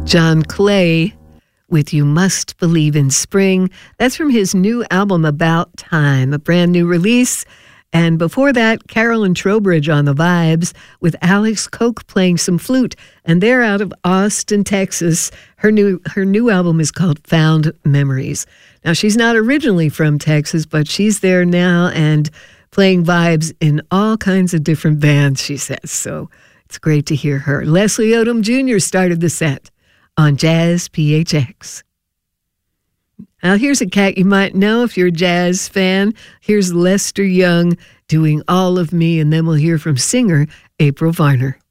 John Clay with You Must Believe in Spring. That's from his new album, About Time, a brand new release. And before that, Carolyn Trowbridge on the vibes with Alex Koch playing some flute. And they're out of Austin, Texas. Her new album is called Found Memories. Now, she's not originally from Texas, but she's there now and playing vibes in all kinds of different bands, she says. So it's great to hear her. Leslie Odom Jr. started the set on Jazz PHX. Now, here's a cat you might know if you're a jazz fan. Here's Lester Young doing All of Me, and then we'll hear from singer April Varner.